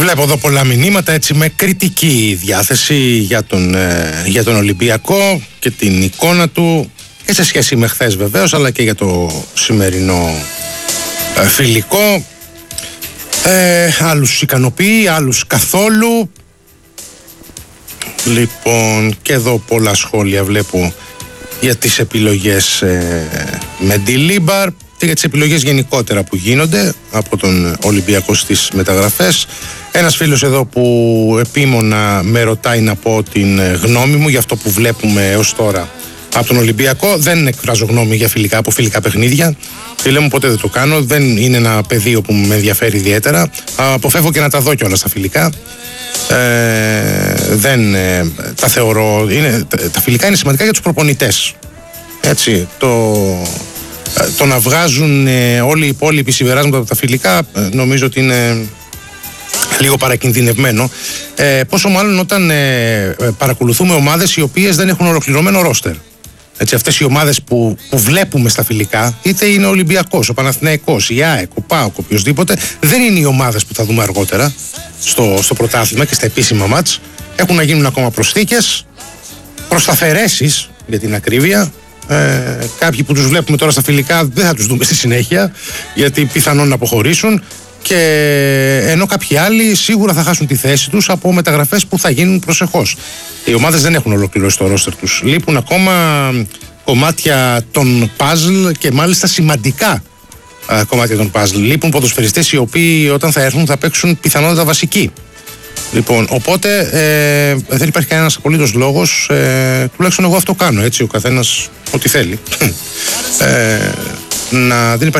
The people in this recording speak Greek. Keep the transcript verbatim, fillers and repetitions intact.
Βλέπω εδώ πολλά μηνύματα έτσι με κριτική διάθεση για τον, ε, για τον Ολυμπιακό και την εικόνα του και σε σχέση με χθες βεβαίως, αλλά και για το σημερινό ε, φιλικό. Ε, άλλους ικανοποιεί, άλλους καθόλου. Λοιπόν, και εδώ πολλά σχόλια βλέπω για τις επιλογές ε, με Ντιλίμπαρ και για τις επιλογές γενικότερα που γίνονται από τον Ολυμπιακό στις μεταγραφές. Ένας φίλος εδώ που επίμονα με ρωτάει να πω την γνώμη μου για αυτό που βλέπουμε έως τώρα από τον Ολυμπιακό. Δεν εκφράζω γνώμη για φιλικά, από φιλικά παιχνίδια. Φίλε μου, ποτέ δεν το κάνω. Δεν είναι ένα πεδίο που με ενδιαφέρει ιδιαίτερα. Αποφεύγω και να τα δω κιόλας τα φιλικά. Ε, δεν ε, τα θεωρώ. Είναι, τα φιλικά είναι σημαντικά για τους προπονητές. Έτσι, το, το να βγάζουν ε, όλοι οι υπόλοιποι συμπεράσματα από τα φιλικά ε, νομίζω ότι είναι λίγο παρακινδυνευμένο. Ε, πόσο μάλλον όταν ε, παρακολουθούμε ομάδες οι οποίες δεν έχουν ολοκληρωμένο ρόστερ. Έτσι, αυτές οι ομάδες που, που βλέπουμε στα φιλικά, είτε είναι ο Ολυμπιακός, ο Παναθηναϊκός, η ΑΕΚ, ο ΠΑΟΚ, οποιοσδήποτε, δεν είναι οι ομάδες που θα δούμε αργότερα στο, στο πρωτάθλημα και στα επίσημα μάτς. Έχουν να γίνουν ακόμα προσθήκες, προσταφαιρέσεις για την ακρίβεια. Ε, κάποιοι που τους βλέπουμε τώρα στα φιλικά δεν θα τους δούμε στη συνέχεια, γιατί πιθανόν να αποχωρήσουν. Και ενώ κάποιοι άλλοι σίγουρα θα χάσουν τη θέση τους από μεταγραφές που θα γίνουν προσεχώς. Οι ομάδες δεν έχουν ολοκληρώσει το ρόστερ τους. Λείπουν ακόμα κομμάτια των puzzle και μάλιστα σημαντικά α, κομμάτια των puzzle. Λείπουν ποδοσφαιριστές οι οποίοι όταν θα έρθουν θα παίξουν πιθανότατα βασικοί. Λοιπόν, οπότε ε, δεν υπάρχει κανένας απολύτως λόγος, ε, τουλάχιστον εγώ αυτό κάνω, έτσι, ο καθένας ό,τι θέλει. Ε, να, δεν υπάρχει